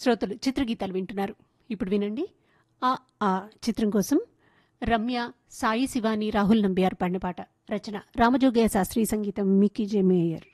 శ్రోతలు చిత్రగీతాలు వింటున్నారు. ఇప్పుడు వినండి. ఆ ఆ చిత్రం కోసం రమ్య, సాయి శివాని, రాహుల్ నంబియార్ పాడిన పాట. రచన రామజోగయ్య శాస్త్రి, సంగీతం మికీ జే మేయర్.